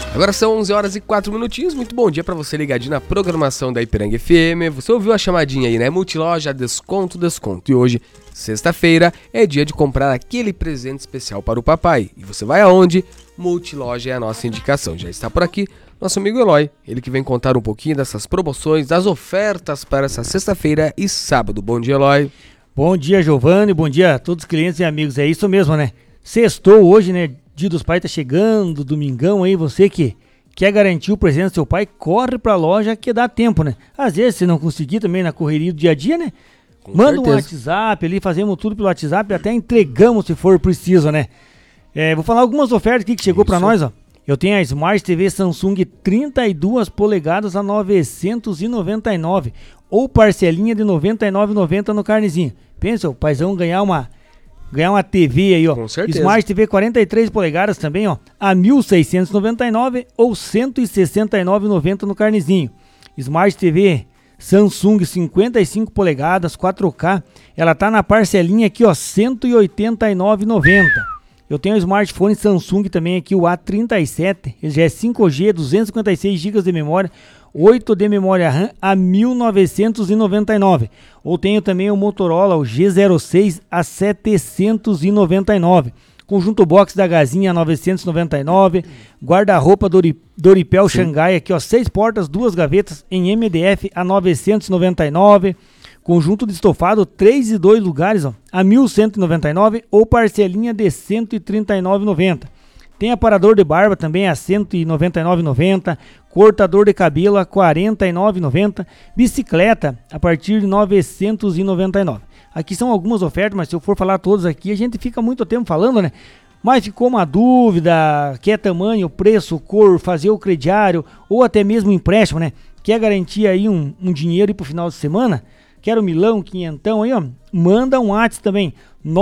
Agora são 11 horas e 4 minutinhos, muito bom dia pra você ligadinho na programação da Ipiranga FM. Você ouviu a chamadinha aí, né? Multiloja, desconto, desconto. E hoje, sexta-feira, é dia de comprar aquele presente especial para o papai. E você vai aonde? Multiloja é a nossa indicação. Já está por aqui nosso amigo Eloy, ele que vem contar um pouquinho dessas promoções, das ofertas para essa sexta-feira e sábado. Bom dia, Eloy. Bom dia, Giovanni, bom dia a todos os clientes e amigos. É isso mesmo, né? Sextou hoje, né? Dia dos Pais tá chegando, domingão aí, você que quer garantir o presente do seu pai, corre pra loja que dá tempo, né? Às vezes, se não conseguir também na correria do dia a dia, né? Manda certeza. Um WhatsApp ali, fazemos tudo pelo WhatsApp, até entregamos se for preciso, né? Vou falar algumas ofertas aqui que chegou pra nós, ó. Eu tenho a Smart TV Samsung 32 polegadas a 999 ou parcelinha de R$ 99,90 no carnezinho. Pensa, o paizão ganhar uma TV aí, ó. Com certeza. Smart TV 43 polegadas também, ó, a 1.699 ou 169,90 no carnezinho. Smart TV Samsung 55 polegadas 4K, ela tá na parcelinha aqui, ó, 189,90. Eu tenho o smartphone Samsung também aqui, o A37, ele já é 5G, 256 GB de memória, 8 de memória RAM a 1.999. Ou tenho também o Motorola, o G06 a 799. Conjunto box da Gazinha a 999. Guarda-roupa Doripel Xangai aqui, ó, 6 portas, 2 gavetas em MDF a 999. Conjunto de estofado 3 e 2 lugares, ó, a 1.199 ou parcelinha de 139,90. Tem aparador de barba também a 199,90, cortador de cabelo a 49,90, bicicleta a partir de 999. Aqui são algumas ofertas, mas se eu for falar todas aqui, a gente fica muito tempo falando, né? Mas ficou uma dúvida, quer tamanho, preço, cor, fazer o crediário ou até mesmo empréstimo, né? Quer garantir aí um dinheiro pro final de semana? Quero milão, quinhentão aí, ó. Manda um WhatsApp também,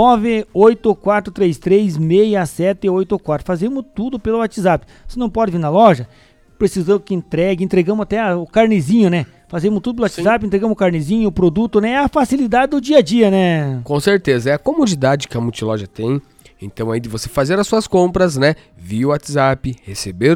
984336784. Fazemos tudo pelo WhatsApp. Você não pode vir na loja, precisou que entregamos até o carnezinho, né? Fazemos tudo pelo WhatsApp, entregamos o carnezinho, o produto, né? É a facilidade do dia a dia, né? Com certeza, é a comodidade que a Multiloja tem. Então aí de você fazer as suas compras, né? Via WhatsApp, receber